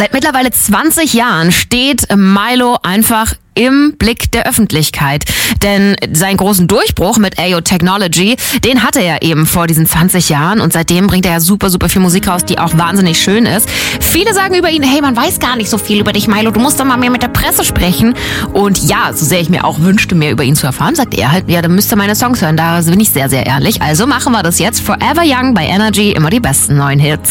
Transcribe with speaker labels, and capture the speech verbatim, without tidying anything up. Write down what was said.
Speaker 1: Seit mittlerweile zwanzig Jahren steht Milo einfach im Blick der Öffentlichkeit. Denn seinen großen Durchbruch mit Ayo Technology, den hatte er eben vor diesen zwanzig Jahren und seitdem bringt er ja super, super viel Musik raus, die auch wahnsinnig schön ist. Viele sagen über ihn, hey, man weiß gar nicht so viel über dich, Milo, du musst doch mal mehr mit der Presse sprechen. Und ja, so sehr ich mir auch wünschte, mehr über ihn zu erfahren, sagt er halt, ja, dann müsst ihr meine Songs hören, da bin ich sehr, sehr ehrlich. Also machen wir das jetzt. Forever Young bei Energy, immer die besten neuen Hits.